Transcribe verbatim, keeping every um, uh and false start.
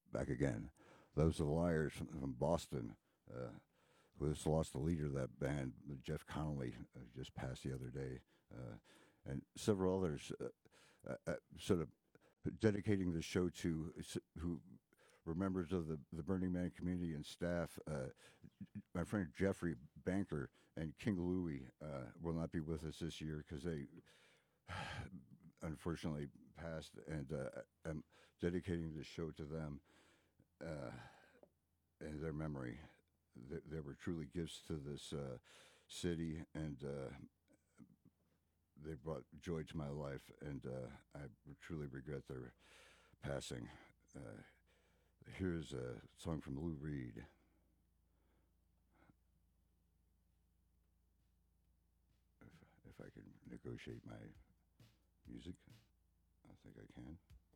back again. Those are the Liars from, from Boston, uh, who just lost the leader of that band, Jeff Connolly, uh, just passed the other day, uh, and several others, uh, uh, uh, sort of dedicating the show to who were members of the, the Burning Man community and staff. Uh, my friend Jeffrey Banker and King Louie uh, will not be with us this year because they unfortunately passed, and uh, I'm dedicating the show to them uh, and their memory. They, they were truly gifts to this uh, city, and uh, they brought joy to my life, and uh, I truly regret their passing. Uh, here's a song from Lou Reed. If, if I can negotiate my music, I think I can.